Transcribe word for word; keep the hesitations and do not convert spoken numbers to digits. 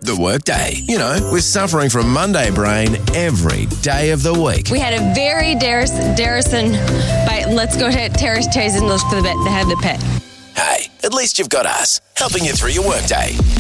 the workday. You know, we're suffering from Monday brain every day of the week. We had a very Darris, Darrison, but let's go to Terrace Chase and look for the bit to have the pet. Hey, at least you've got us, helping you through your workday.